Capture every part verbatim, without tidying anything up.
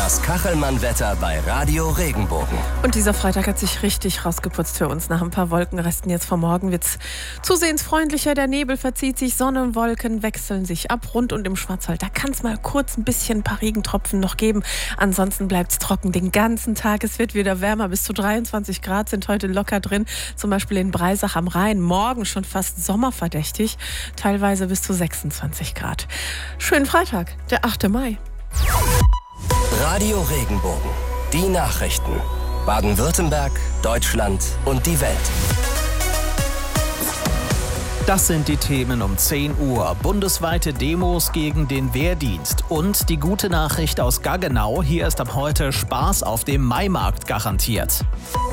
Das Kachelmann-Wetter bei Radio Regenbogen. Und dieser Freitag hat sich richtig rausgeputzt für uns. Nach ein paar Wolkenresten jetzt vom Morgen wird es zusehends freundlicher. Der Nebel verzieht sich, Sonne und Wolken wechseln sich ab. Rund und im Schwarzwald, da kann es mal kurz ein bisschen ein paar Regentropfen noch geben. Ansonsten bleibt es trocken den ganzen Tag. Es wird wieder wärmer. Bis zu dreiundzwanzig Grad sind heute locker drin. Zum Beispiel in Breisach am Rhein. Morgen schon fast sommerverdächtig. Teilweise bis zu sechsundzwanzig Grad. Schönen Freitag, der achte Mai. Radio Regenbogen. Die Nachrichten. Baden-Württemberg, Deutschland und die Welt. Das sind die Themen um zehn Uhr. Bundesweite Demos gegen den Wehrdienst. Und die gute Nachricht aus Gaggenau. Hier ist ab heute Spaß auf dem Maimarkt garantiert.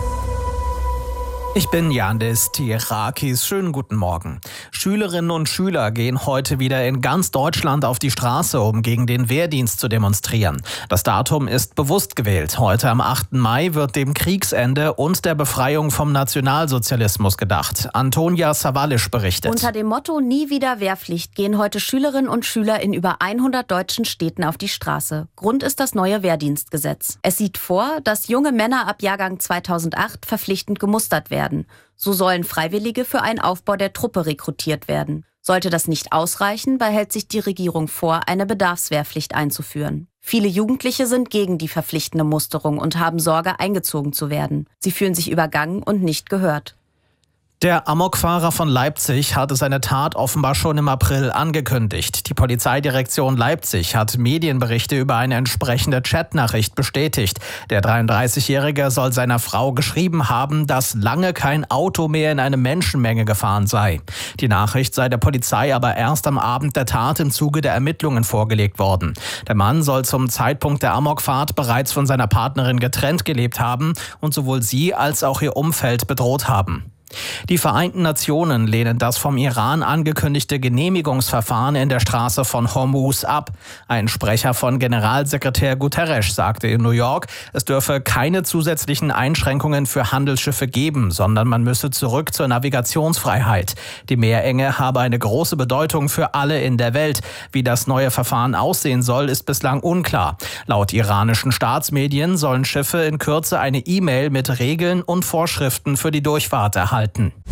Ich bin Yandis Tirakis. Schönen guten Morgen. Schülerinnen und Schüler gehen heute wieder in ganz Deutschland auf die Straße, um gegen den Wehrdienst zu demonstrieren. Das Datum ist bewusst gewählt. Heute am achten Mai wird dem Kriegsende und der Befreiung vom Nationalsozialismus gedacht. Antonia Sawalisch berichtet. Unter dem Motto Nie wieder Wehrpflicht gehen heute Schülerinnen und Schüler in über hundert deutschen Städten auf die Straße. Grund ist das neue Wehrdienstgesetz. Es sieht vor, dass junge Männer ab Jahrgang zweitausendacht verpflichtend gemustert werden. So sollen Freiwillige für einen Aufbau der Truppe rekrutiert werden. Sollte das nicht ausreichen, behält sich die Regierung vor, eine Bedarfswehrpflicht einzuführen. Viele Jugendliche sind gegen die verpflichtende Musterung und haben Sorge, eingezogen zu werden. Sie fühlen sich übergangen und nicht gehört. Der Amokfahrer von Leipzig hatte seine Tat offenbar schon im April angekündigt. Die Polizeidirektion Leipzig hat Medienberichte über eine entsprechende Chatnachricht bestätigt. Der dreiunddreißigjährige soll seiner Frau geschrieben haben, dass lange kein Auto mehr in eine Menschenmenge gefahren sei. Die Nachricht sei der Polizei aber erst am Abend der Tat im Zuge der Ermittlungen vorgelegt worden. Der Mann soll zum Zeitpunkt der Amokfahrt bereits von seiner Partnerin getrennt gelebt haben und sowohl sie als auch ihr Umfeld bedroht haben. Die Vereinten Nationen lehnen das vom Iran angekündigte Genehmigungsverfahren in der Straße von Hormuz ab. Ein Sprecher von Generalsekretär Guterres sagte in New York, es dürfe keine zusätzlichen Einschränkungen für Handelsschiffe geben, sondern man müsse zurück zur Navigationsfreiheit. Die Meerenge habe eine große Bedeutung für alle in der Welt. Wie das neue Verfahren aussehen soll, ist bislang unklar. Laut iranischen Staatsmedien sollen Schiffe in Kürze eine E-Mail mit Regeln und Vorschriften für die Durchfahrt erhalten.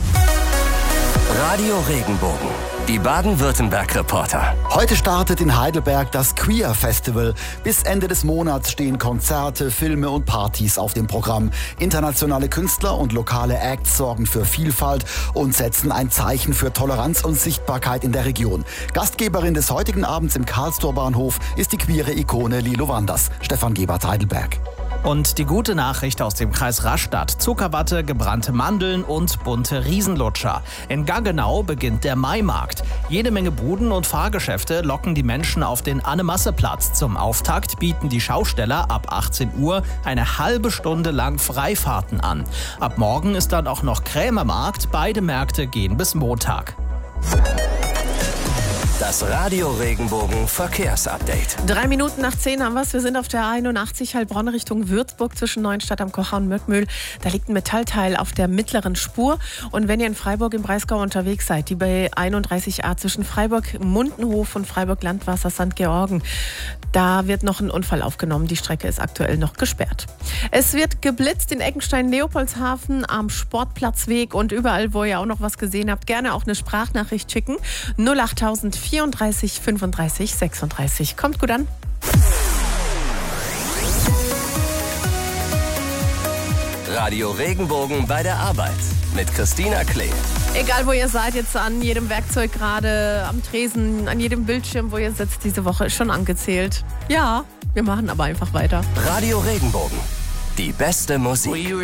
Radio Regenbogen. Die Baden-Württemberg-Reporter. Heute startet in Heidelberg das Queer Festival. Bis Ende des Monats stehen Konzerte, Filme und Partys auf dem Programm. Internationale Künstler und lokale Acts sorgen für Vielfalt und setzen ein Zeichen für Toleranz und Sichtbarkeit in der Region. Gastgeberin des heutigen Abends im Karlstor-Bahnhof ist die queere Ikone Lilo Wanders. Stefan Gebert, Heidelberg. Und die gute Nachricht aus dem Kreis Rastatt. Zuckerwatte, gebrannte Mandeln und bunte Riesenlutscher. In Gaggenau beginnt der Maimarkt. Jede Menge Buden und Fahrgeschäfte locken die Menschen auf den Anne-Masse-Platz. Zum Auftakt bieten die Schausteller ab achtzehn Uhr eine halbe Stunde lang Freifahrten an. Ab morgen ist dann auch noch Krämermarkt. Beide Märkte gehen bis Montag. Das Radio Regenbogen Verkehrsupdate. Drei Minuten nach zehn haben wir es. Wir sind auf der A einundachtzig Heilbronn Richtung Würzburg zwischen Neuenstadt am Kocher und Möckmühl. Da liegt ein Metallteil auf der mittleren Spur. Und wenn ihr in Freiburg im Breisgau unterwegs seid, die bei einunddreißig a zwischen Freiburg-Mundenhof und Freiburg-Landwasser-Sankt Georgen, da wird noch ein Unfall aufgenommen. Die Strecke ist aktuell noch gesperrt. Es wird geblitzt in Eckenstein-Leopoldshafen am Sportplatzweg und überall, wo ihr auch noch was gesehen habt, gerne auch eine Sprachnachricht schicken. null acht vierunddreißig fünfunddreißig sechsunddreißig. Kommt gut an. Radio Regenbogen bei der Arbeit mit Christina Klee. Egal wo ihr seid, jetzt an jedem Werkzeug gerade, am Tresen, an jedem Bildschirm, wo ihr sitzt, diese Woche ist schon angezählt. Ja, wir machen aber einfach weiter. Radio Regenbogen. Die beste Musik.